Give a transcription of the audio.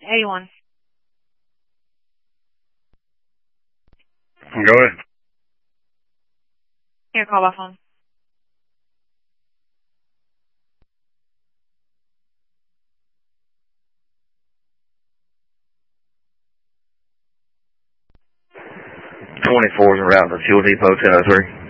81. Go ahead. Here, call by phone. .24 is en route to Fuel Depot 1003.